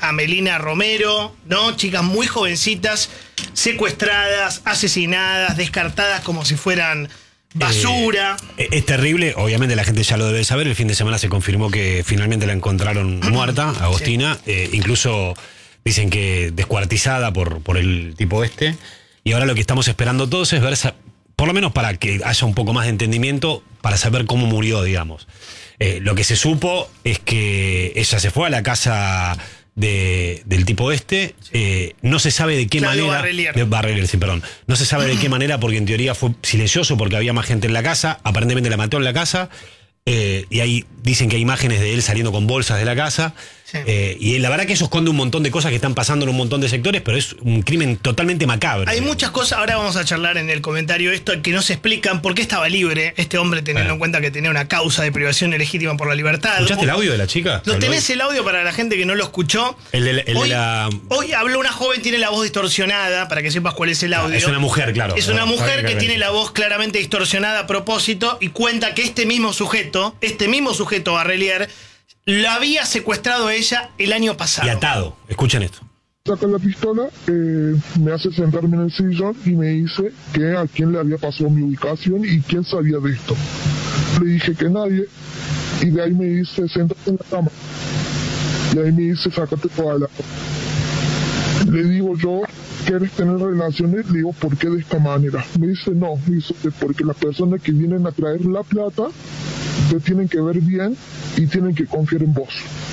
a Melina Romero, ¿no? Chicas muy jovencitas, secuestradas, asesinadas, descartadas como si fueran basura. Es terrible, obviamente la gente ya lo debe saber. El fin de semana se confirmó que finalmente la encontraron muerta, Agostina. Sí. Incluso dicen que descuartizada por el tipo este. Y ahora lo que estamos esperando todos es ver, por lo menos para que haya un poco más de entendimiento, para saber cómo murió, digamos. Lo que se supo es que ella se fue a la casa del tipo este. No se sabe de qué manera. Barrelier, sí, perdón. No se sabe de qué manera, porque en teoría fue silencioso, porque había más gente en la casa. Aparentemente la mató en la casa. Y ahí dicen que hay imágenes de él saliendo con bolsas de la casa. Sí. Y la verdad que eso esconde un montón de cosas que están pasando en un montón de sectores, pero es un crimen totalmente macabro. Hay muchas cosas, ahora vamos a charlar en el comentario esto, que no se explican por qué estaba libre este hombre, teniendo en cuenta que tenía una causa de privación ilegítima por la libertad. ¿Escuchaste el audio de la chica? ¿Lo tenés el audio para la gente que no lo escuchó? Hoy habló una joven, tiene la voz distorsionada, para que sepas cuál es el audio. Es una mujer, claro. Es una mujer que tiene la voz claramente distorsionada a propósito y cuenta que este mismo sujeto, Barrelier, la había secuestrado a ella el año pasado. Y atado. Escuchen esto. Saca la pistola, me hace sentarme en el sillón y me dice que a quién le había pasado mi ubicación y quién sabía de esto. Le dije que nadie, y de ahí me dice, siéntate en la cama. Y ahí me dice, sácate toda la... Le digo yo, ¿quieres tener relaciones? Le digo, ¿por qué de esta manera? Me dice, no, dice, porque las personas que vienen a traer la plata te tienen que ver bien y tienen que confiar en vos.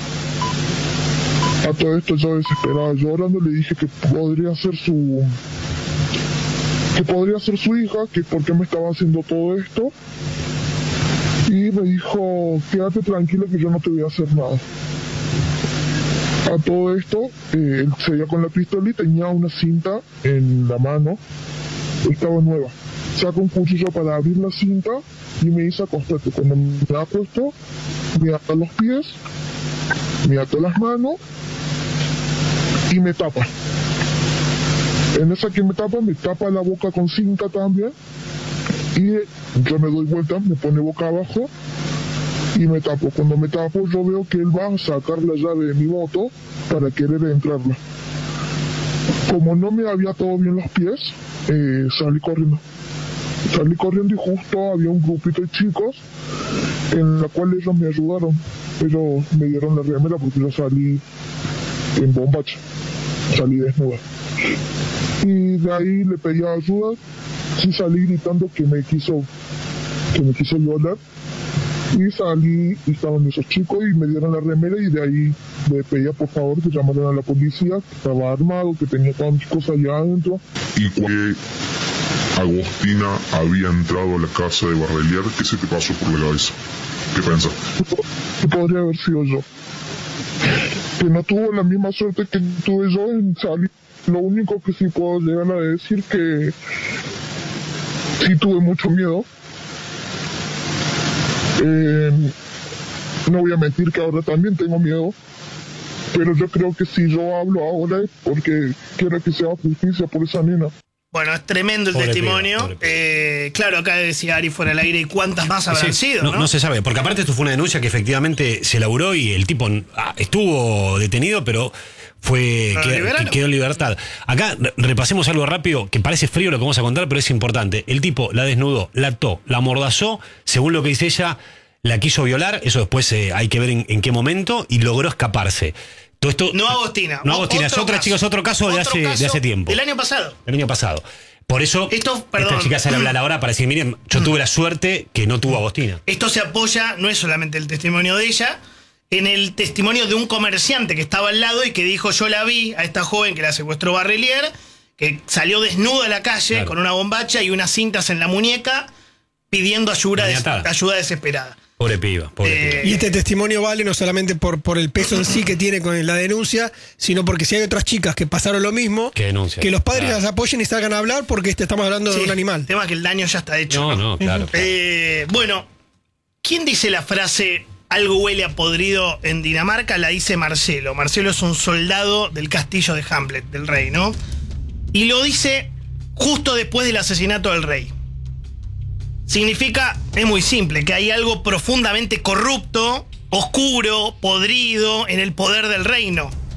A todo esto yo desesperada, llorando, le dije que podría ser su hija, que por qué me estaba haciendo todo esto. Y me dijo, quédate tranquila que yo no te voy a hacer nada. A todo esto, él seguía con la pistola y tenía una cinta en la mano, estaba nueva. Saca un cuchillo para abrir la cinta y me dice, acostate. Cuando me acuesto, me ata los pies, me ata las manos y me tapa. En esa que me tapa la boca con cinta también, y yo me doy vuelta, me pone boca abajo y me tapo. Cuando me tapo, yo veo que él va a sacar la llave de mi moto para querer entrarla. Como no me había atado bien los pies, salí corriendo y justo había un grupito de chicos en la cual ellos me ayudaron. Ellos me dieron la remera porque yo salí en bombacha, salí desnuda. Y de ahí le pedí ayuda, sí salí gritando que me quiso violar. Y salí y estaban esos chicos y me dieron la remera, y de ahí le pedía por favor que llamaran a la policía, que estaba armado, que tenía todas mis cosas allá adentro. Y que Agostina había entrado a la casa de Barrelier, ¿qué se te pasó por la cabeza? ¿Qué pensás? Que podría haber sido yo. Que no tuvo la misma suerte que tuve yo en salir. Lo único que sí puedo llegar a decir que sí tuve mucho miedo. No voy a mentir que ahora también tengo miedo, pero yo creo que si yo hablo ahora es porque quiero que se haga justicia por esa nena. Bueno, es tremendo el testimonio. Claro, acá decía Ari fuera del aire, ¿y cuántas más habrán sido? No se sabe, porque aparte esto fue una denuncia que efectivamente se elaboró y el tipo estuvo detenido, pero quedó en libertad. Acá repasemos algo rápido, que parece frío lo que vamos a contar, pero es importante. El tipo la desnudó, la ató, la amordazó, según lo que dice ella, la quiso violar, eso después hay que ver en qué momento, y logró escaparse. Todo esto, no Agostina. No Agostina, es otra chica, es otro caso de hace tiempo. Del año pasado. Por eso esta chica sale a hablar ahora para decir, miren, yo tuve la suerte que no tuvo Agostina. Esto se apoya, no es solamente el testimonio de ella, en el testimonio de un comerciante que estaba al lado y que dijo, yo la vi a esta joven que la secuestró Barrelier, que salió desnuda a la calle con una bombacha y unas cintas en la muñeca pidiendo ayuda desesperada. Pobre piba. Y este testimonio vale no solamente por el peso en sí que tiene con la denuncia, sino porque si hay otras chicas que pasaron lo mismo, que los padres las apoyen y salgan a hablar, porque estamos hablando de un animal. El tema es que el daño ya está hecho. Claro. Bueno, ¿quién dice la frase algo huele a podrido en Dinamarca? La dice Marcelo. Marcelo es un soldado del castillo de Hamlet, del rey, ¿no? Y lo dice justo después del asesinato del rey. Significa, es muy simple, que hay algo profundamente corrupto, oscuro, podrido en el poder del reino.